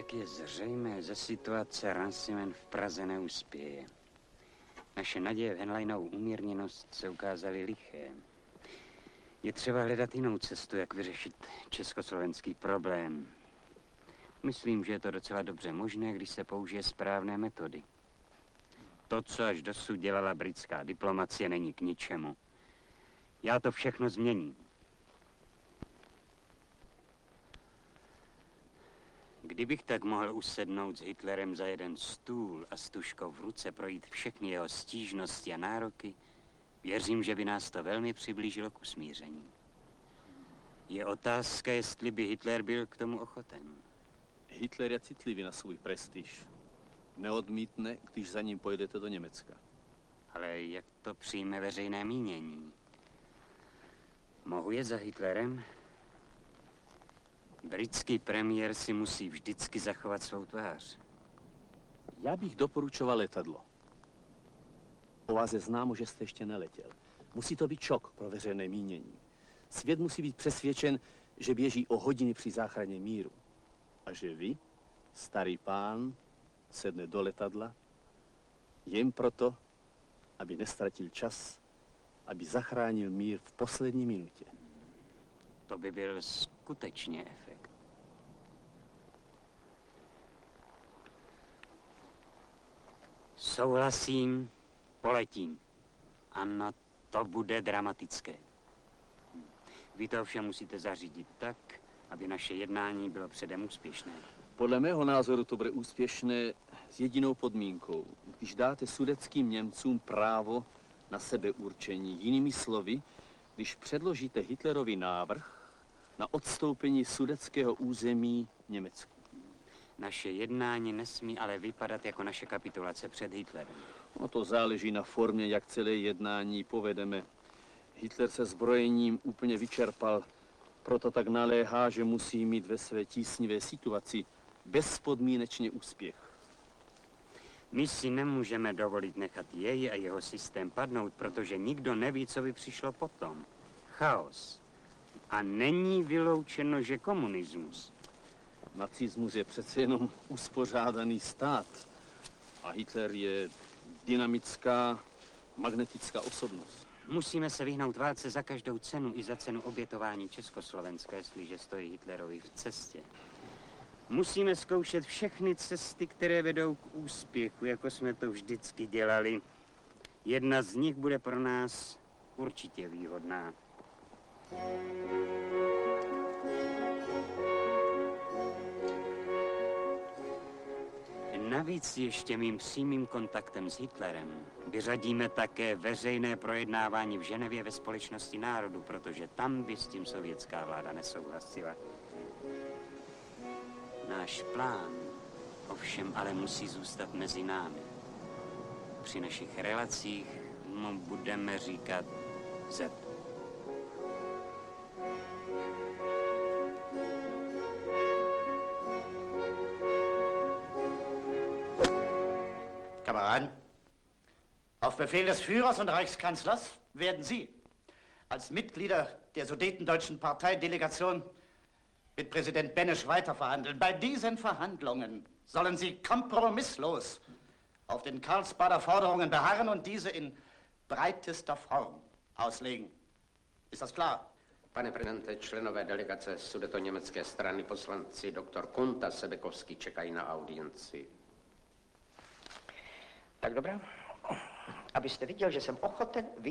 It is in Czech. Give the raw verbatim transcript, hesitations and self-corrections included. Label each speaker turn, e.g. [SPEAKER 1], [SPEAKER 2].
[SPEAKER 1] Jak je zřejmé, ze situace Ranciman v Praze neuspěje. Naše naděje v Henleinovou umírněnost se ukázaly liché. Je třeba hledat jinou cestu, jak vyřešit československý problém. Myslím, že je to docela dobře možné, když se použije správné metody. To, co až dosud dělala britská diplomacie, není k ničemu. Já to všechno změním. Kdybych tak mohl usednout s Hitlerem za jeden stůl a s tužkou v ruce projít všechny jeho stížnosti a nároky, věřím, že by nás to velmi přiblížilo k usmíření. Je otázka, jestli by Hitler byl k tomu ochoten.
[SPEAKER 2] Hitler je citlivý na svůj prestiž. Neodmítne, když za ním pojedete do Německa.
[SPEAKER 1] Ale jak to přijme veřejné mínění? Mohu jet za Hitlerem? Britský premiér si musí vždycky zachovat svou tvář.
[SPEAKER 2] Já bych doporučoval letadlo. O vás je známo, že jste ještě neletěl. Musí to být šok pro veřejné mínění. Svět musí být přesvědčen, že běží o hodiny při záchraně míru. A že vy, starý pán, sedne do letadla jen proto, aby nestratil čas, aby zachránil mír v poslední minutě.
[SPEAKER 1] To by byl skutečně efekt. Souhlasím, poletím. Ano, to bude dramatické. Vy to ovšem musíte zařídit tak, aby naše jednání bylo předem úspěšné.
[SPEAKER 2] Podle mého názoru to bude úspěšné s jedinou podmínkou. Když dáte sudetským Němcům právo na sebeurčení, jinými slovy, když předložíte Hitlerovi návrh na odstoupení sudetského území Německu.
[SPEAKER 1] Naše jednání nesmí ale vypadat jako naše kapitulace před Hitlerem.
[SPEAKER 2] No to záleží na formě, jak celé jednání povedeme. Hitler se zbrojením úplně vyčerpal, proto tak naléhá, že musí mít ve své tísnivé situaci bezpodmínečně úspěch.
[SPEAKER 1] My si nemůžeme dovolit nechat jej a jeho systém padnout, protože nikdo neví, co by přišlo potom. Chaos. A není vyloučeno, že komunismus.
[SPEAKER 2] Nacismus je přece jenom uspořádaný stát. A Hitler je dynamická, magnetická osobnost.
[SPEAKER 1] Musíme se vyhnout válce za každou cenu i za cenu obětování Československa, jestliže stojí Hitlerovi v cestě. Musíme zkoušet všechny cesty, které vedou k úspěchu, jako jsme to vždycky dělali. Jedna z nich bude pro nás určitě výhodná. Navíc ještě mým přímým kontaktem s Hitlerem vyřadíme také veřejné projednávání v Ženevě ve Společnosti národů, protože tam by s tím sovětská vláda nesouhlasila. Náš plán ovšem ale musí zůstat mezi námi. Při našich relacích mu budeme říkat Z.
[SPEAKER 3] Kameraden, auf Befehl des Führers und Reichskanzlers werden Sie als Mitglieder der Sudetendeutschen Parteidelegation mit Präsident Benesch weiterverhandeln. Bei diesen Verhandlungen sollen Sie kompromisslos auf den Karlsbader Forderungen beharren und diese in breitester Form auslegen. Ist das klar?
[SPEAKER 4] Pane prezidente, členové delegace sudetoněmecké strany, poslanci doktor Kunt a Sebekovský čekají na audienci.
[SPEAKER 5] Tak dobrá. Abyste viděl, že jsem ochoten